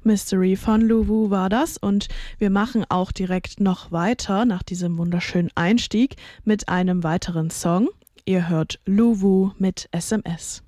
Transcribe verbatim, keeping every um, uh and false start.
Mystery von Luwu war das und wir machen auch direkt noch weiter nach diesem wunderschönen Einstieg mit einem weiteren Song. Ihr hört Luwu mit S M S.